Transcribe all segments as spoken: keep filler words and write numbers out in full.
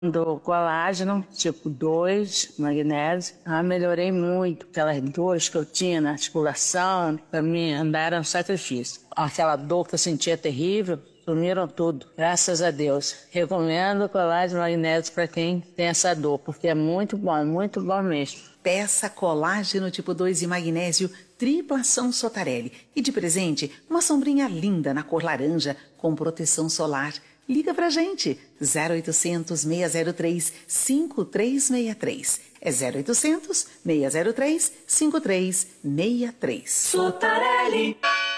Do colágeno, tipo dois, magnésio, ah, melhorei muito. Aquelas dores que eu tinha na articulação, pra mim andar era um sacrifício. Aquela dor que eu sentia terrível, sumiram tudo, graças a Deus. Recomendo o colágeno magnésio para quem tem essa dor, porque é muito bom, é muito bom mesmo. Peça colágeno tipo dois e magnésio tripla ação Sotarelli. E de presente, uma sombrinha linda na cor laranja com proteção solar. Liga pra gente, zero oitocentos, seis zero três, cinco três seis três. É zero oitocentos, seis zero três, cinco três seis três. Sotarelli.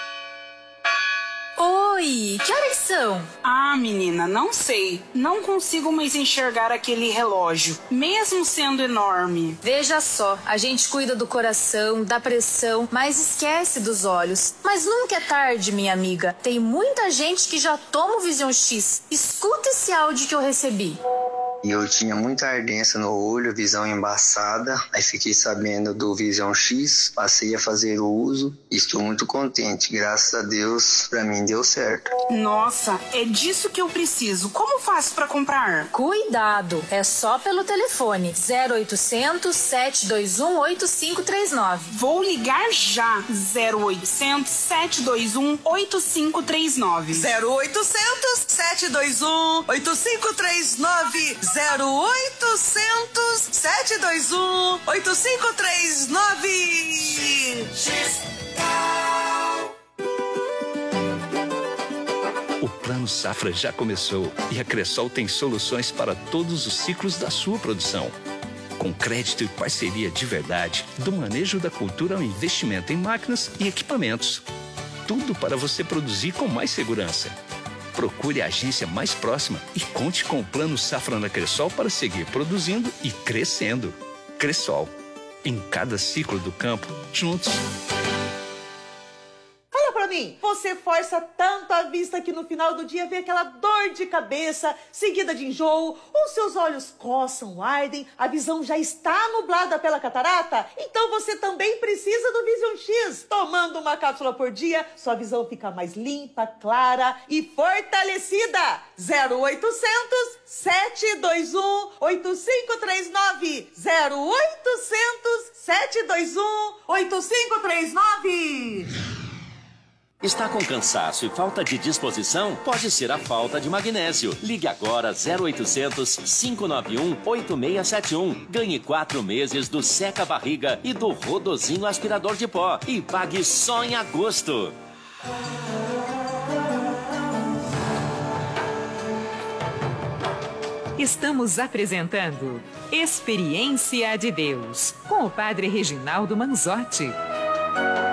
Oi, que horas são? Ah, menina, não sei. Não consigo mais enxergar aquele relógio, mesmo sendo enorme. Veja só, a gente cuida do coração, da pressão, mas esquece dos olhos. Mas nunca é tarde, minha amiga. Tem muita gente que já toma o Vision X. Escuta esse áudio que eu recebi. E eu tinha muita ardência no olho, visão embaçada. Aí fiquei sabendo do Vision X, passei a fazer o uso e estou muito contente. Graças a Deus, pra mim deu certo. Nossa, é disso que eu preciso. Como faço pra comprar? Cuidado, é só pelo telefone zero oitocentos, sete dois um, oito cinco três nove. Vou ligar já. zero oitocentos, sete dois um, oito cinco três nove. zero oitocentos, sete dois um, oito cinco três nove. zero oitocentos, sete dois um, oito cinco três nove. O Plano Safra já começou e a Cressol tem soluções para todos os ciclos da sua produção. Com crédito e parceria de verdade, do manejo da cultura ao investimento em máquinas e equipamentos. Tudo para você produzir com mais segurança. Procure a agência mais próxima e conte com o Plano Safra na Cressol para seguir produzindo e crescendo. Cressol, em cada ciclo do campo, juntos. Fala pra mim, você força tanto a vista que no final do dia vem aquela dor de cabeça, seguida de enjoo, ou seus olhos coçam, ardem, a visão já está nublada pela catarata? Então você também precisa do Vision X. Tomando uma cápsula por dia, sua visão fica mais limpa, clara e fortalecida. zero oitocentos, sete dois um, oito cinco três nove. zero oitocentos, sete dois um, oito cinco três nove. Está com cansaço e falta de disposição? Pode ser a falta de magnésio. Ligue agora zero oitocentos, cinco nove um, oito seis sete um. Ganhe quatro meses do Seca Barriga e do Rodozinho Aspirador de Pó. E pague só em agosto. Estamos apresentando Experiência de Deus com o Padre Reginaldo Manzotti.